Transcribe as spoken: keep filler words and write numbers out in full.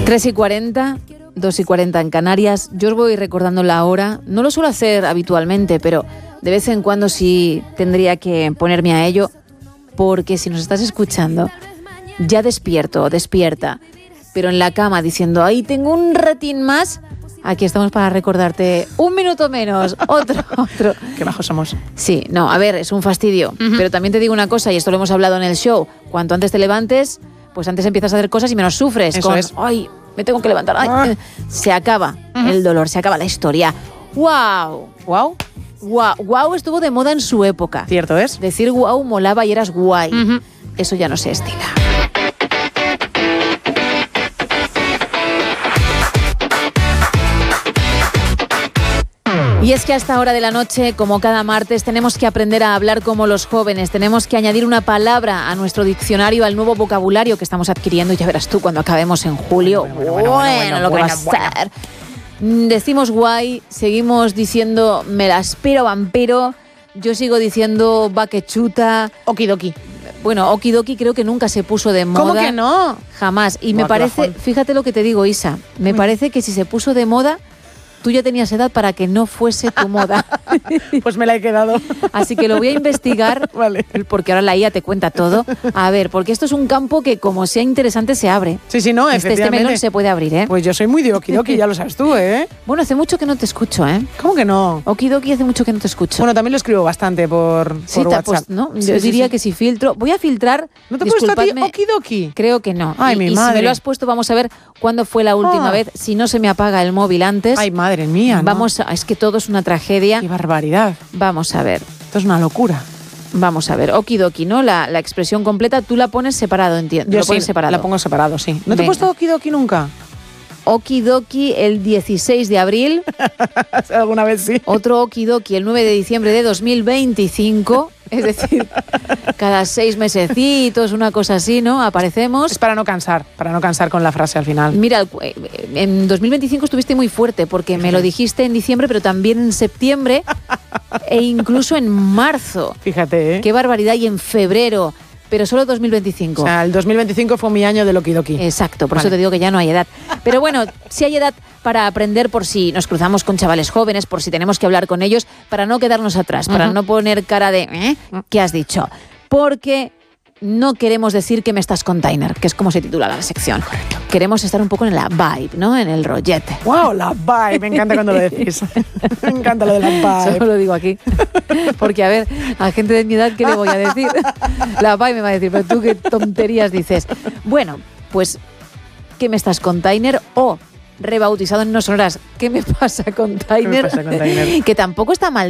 tres y cuarenta, dos y cuarenta en Canarias. Yo os voy recordando la hora. No lo suelo hacer habitualmente, pero de vez en cuando sí tendría que ponerme a ello, porque si nos estás escuchando, ya despierto o despierta, pero en la cama diciendo, ahí tengo un ratín más, aquí estamos para recordarte un minuto menos, otro, otro. Qué bajos somos. Sí, no, a ver, es un fastidio, uh-huh. Pero también te digo una cosa, y esto lo hemos hablado en el show, cuanto antes te levantes, pues antes empiezas a hacer cosas y menos sufres. Eso con, es. Ay, me tengo que levantar. Ay, Ah. Se acaba uh-huh. el dolor, se acaba la historia. ¡Wow! ¿Wow? Wow, wow estuvo de moda en su época. Cierto es. Decir wow molaba y eras guay. Uh-huh. Eso ya no se estila. Y es que a esta hora de la noche, como cada martes, tenemos que aprender a hablar como los jóvenes. Tenemos que añadir una palabra a nuestro diccionario, al nuevo vocabulario que estamos adquiriendo. Y ya verás tú cuando acabemos en julio. Bueno, bueno, bueno, bueno, bueno lo que bueno, va a bueno. ser. Decimos guay, seguimos diciendo me la espero vampiro. Yo sigo diciendo va que chuta. Okidoki. Bueno, okidoki creo que nunca se puso de moda. ¿Cómo que no? Jamás. Y me Buah, parece, fíjate lo que te digo, Isa, me Uy. parece que si se puso de moda, tú ya tenías edad para que no fuese tu moda. Pues me la he quedado. Así que lo voy a investigar, vale. Porque ahora la I A te cuenta todo. A ver, porque esto es un campo que como sea interesante se abre. Sí, sí, no, este, efectivamente. Este melón se puede abrir, ¿eh? Pues yo soy muy de okidoki, ya lo sabes tú, ¿eh? Bueno, hace mucho que no te escucho, ¿eh? ¿Cómo que no? Okidoki hace mucho que no te escucho. Bueno, también lo escribo bastante por, sí, por WhatsApp. Pues, ¿no? Yo sí, diría sí, sí. que si filtro... Voy a filtrar... ¿No te he puesto a ti okidoki? Creo que no. Ay, y, mi y madre. si me lo has puesto, vamos a ver cuándo fue la última ah. vez. Si no se me apaga el móvil antes... Ay, madre mía, ¿no? Vamos a... Es que todo es una tragedia. ¡Qué barbaridad! Vamos a ver. Esto es una locura. Vamos a ver, okidoki, ¿no? La, la expresión completa tú la pones separado, entiendo. Yo lo sí, pones separado. La pongo separado, sí. ¿No Venga. te he puesto okidoki nunca? Okidoki el dieciséis de abril. Alguna vez sí. Otro okidoki el nueve de diciembre de dos mil veinticinco. Es decir, cada seis mesecitos, una cosa así, ¿no? Aparecemos. Es para no cansar, para no cansar con la frase al final. Mira, en dos mil veinticinco estuviste muy fuerte porque me lo dijiste en diciembre, pero también en septiembre e incluso en marzo. Fíjate, ¿eh? Qué barbaridad. Y en febrero. Pero solo dos mil veinticinco. O sea, el dos mil veinticinco fue mi año del okidoki. Exacto, por vale. eso te digo que ya no hay edad. Pero bueno, sí hay edad para aprender por si nos cruzamos con chavales jóvenes, por si tenemos que hablar con ellos, para no quedarnos atrás, uh-huh. para no poner cara de ¿eh? ¿Qué has dicho? Porque no queremos decir que me estás container, que es como se titula la sección. Correcto. Queremos estar un poco en la vibe, ¿no? En el rollete. ¡Wow! La vibe. Me encanta cuando lo decís. Me encanta lo de la vibe. Solo lo digo aquí. Porque, a ver, a gente de mi edad, ¿qué le voy a decir? La vibe me va a decir, pero tú qué tonterías dices. Bueno, pues, ¿qué me estás container? O, rebautizado en no sonoras, ¿qué me pasa container? ¿Qué me pasa container? Que tampoco está mal